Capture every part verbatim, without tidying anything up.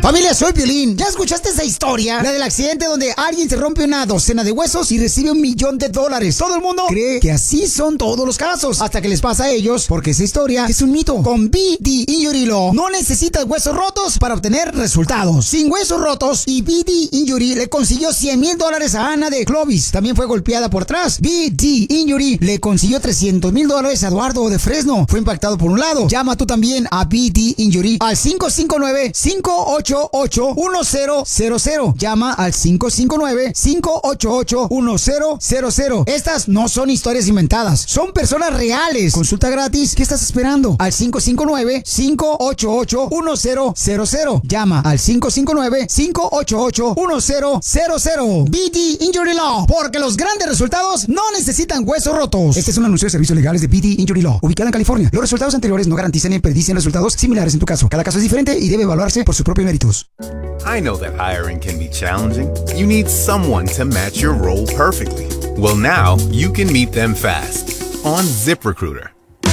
Familia, soy Piolín. ¿Ya escuchaste esa historia? La del accidente donde alguien se rompe una docena de huesos y recibe un millón de dólares. Todo el mundo cree que así son todos los casos, hasta que les pasa a ellos, porque esa historia es un mito. Con B D Injury Law no necesitas huesos rotos para obtener resultados. Sin huesos rotos, y B D Injury le consiguió cien mil dólares a Ana de Clovis. También fue golpeada por atrás. B D Injury le consiguió trescientos mil dólares a Eduardo de Fresno. Fue impactado por un lado. Llama tú también a B D Injury al cinco cinco nueve, cinco ocho ocho, uno cero cero cero. Llama al cinco cinco nueve, cinco ocho ocho, uno cero cero cero. Estas no son historias inventadas, son personas reales. Consulta gratis. ¿Qué estás esperando? Al cinco cinco nueve, cinco ocho ocho, uno cero cero cero. Llama al cinco cinco nueve, cinco ocho ocho, uno cero cero cero. B D Injury Law, porque los grandes resultados no necesitan huesos rotos. Este es un anuncio de servicios legales de B D Injury Law, ubicada en California. Los resultados anteriores no garantizan ni predicen resultados similares en tu caso. Cada caso es diferente y debe evaluarse por sus propios méritos. I know that hiring can be challenging. You need someone to match your role perfectly. Well, now you can meet them fast on ZipRecruiter.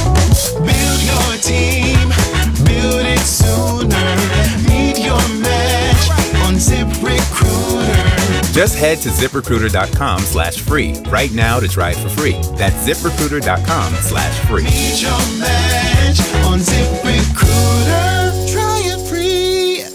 Build your team, build it sooner. Meet your match on ZipRecruiter. Just head to ZipRecruiter.com slash free right now to try it for free. That's ZipRecruiter.com slash free. Meet your match on ZipRecruiter. Try it free.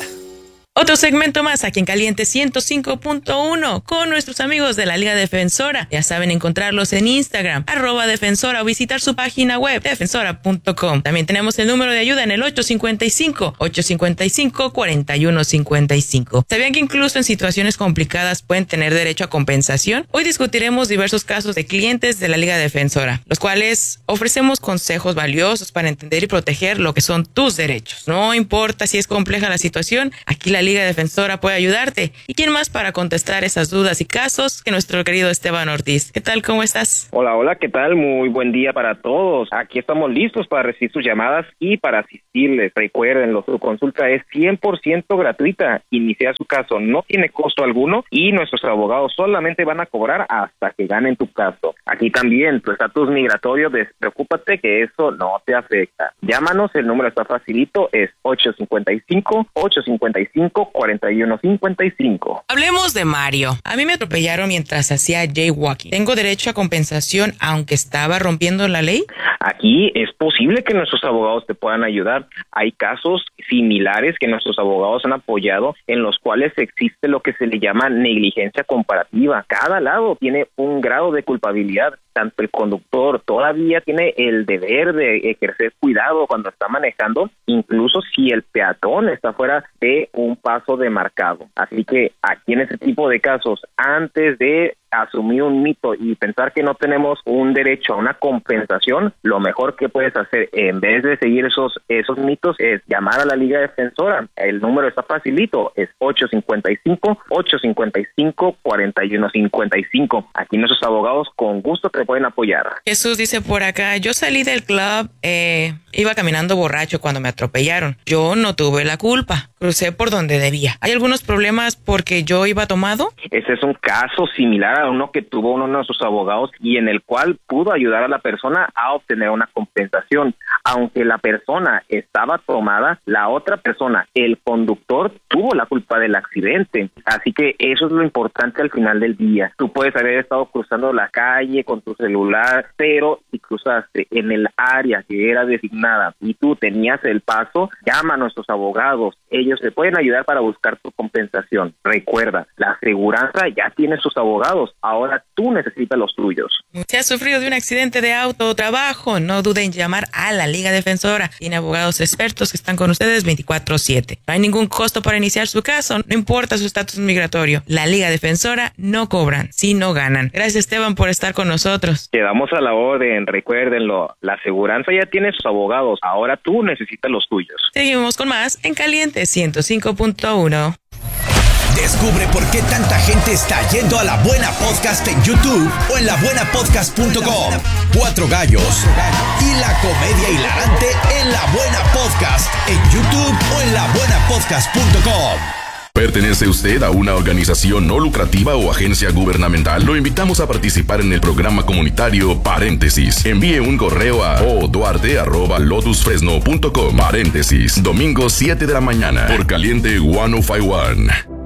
Otro segmento más aquí en Caliente ciento cinco punto uno con nuestros amigos de la Liga Defensora. Ya saben encontrarlos en Instagram, arroba defensora, o visitar su página web, defensora punto com. También tenemos el número de ayuda en el ocho cinco cinco, ocho cinco cinco, cuatro uno cinco cinco. ¿Sabían que incluso en situaciones complicadas pueden tener derecho a compensación? Hoy discutiremos diversos casos de clientes de la Liga Defensora, los cuales ofrecemos consejos valiosos para entender y proteger lo que son tus derechos. No importa si es compleja la situación, aquí la Liga Defensora puede ayudarte. ¿Y quién más para contestar esas dudas y casos que nuestro querido Esteban Ortiz? ¿Qué tal? ¿Cómo estás? Hola, hola, ¿qué tal? Muy buen día para todos. Aquí estamos listos para recibir sus llamadas y para asistirles. Recuérdenlo, su consulta es cien por ciento gratuita. Iniciar su caso no tiene costo alguno y nuestros abogados solamente van a cobrar hasta que ganen tu caso. Aquí también, tu estatus migratorio, despreocúpate que eso no te afecta. Llámanos, el número está facilito, es ocho cinco cinco, ocho cinco cinco, cuatro uno cinco cinco. Hablemos de Mario. A mí me atropellaron mientras hacía jaywalking. ¿Tengo derecho a compensación aunque estaba rompiendo la ley? Aquí es posible que nuestros abogados te puedan ayudar. Hay casos similares que nuestros abogados han apoyado en los cuales existe lo que se le llama negligencia comparativa. Cada lado tiene un grado de culpabilidad. Tanto el conductor todavía tiene el deber de ejercer cuidado cuando está manejando, incluso si el peatón está fuera de un paso demarcado. Así que aquí en este tipo de casos, antes de asumir un mito y pensar que no tenemos un derecho a una compensación, lo mejor que puedes hacer en vez de seguir esos esos mitos es llamar a la Liga Defensora. El número está facilito, es ocho cinco cinco, ocho cinco cinco, cuatro uno cinco cinco. Aquí nuestros abogados con gusto te pueden apoyar. Jesús dice por acá, yo salí del club, eh, iba caminando borracho cuando me atropellaron. Yo no tuve la culpa, crucé por donde debía. ¿Hay algunos problemas porque yo iba tomado? Ese es un caso similar a uno que tuvo uno de nuestros abogados y en el cual pudo ayudar a la persona a obtener una compensación. Aunque la persona estaba tomada, la otra persona, el conductor, tuvo la culpa del accidente. Así que eso es lo importante al final del día. Tú puedes haber estado cruzando la calle con tu celular, pero si cruzaste en el área que era designada y tú tenías el paso, llama a nuestros abogados. Ellos te pueden ayudar para buscar tu compensación. Recuerda, la aseguranza ya tiene sus abogados. Ahora tú necesitas los tuyos. Si has sufrido de un accidente de auto o trabajo, no duden en llamar a la Liga Defensora. Tiene abogados expertos que están con ustedes veinticuatro siete. No hay ningún costo para iniciar su caso, no importa su estatus migratorio. La Liga Defensora no cobran, si no ganan. Gracias, Esteban, por estar con nosotros. Quedamos a la orden, recuérdenlo. La aseguranza ya tiene sus abogados. Ahora tú necesitas los tuyos. Seguimos con más en Caliente ciento cinco punto uno. Descubre por qué tanta gente está yendo a La Buena Podcast en YouTube o en la buena podcast punto com. Cuatro gallos y la comedia hilarante en La Buena Podcast en YouTube o en la buena podcast punto com. ¿Pertenece usted a una organización no lucrativa o agencia gubernamental? Lo invitamos a participar en el programa comunitario Paréntesis. Envíe un correo a oduarte arroba lotus fresno punto com. Paréntesis, domingo siete de la mañana, por Caliente ciento cincuenta y uno.